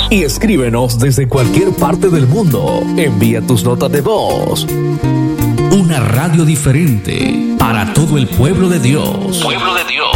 y escríbenos desde cualquier parte del mundo. Envía tus notas de voz. Una radio diferente para todo el pueblo de Dios. Pueblo de Dios.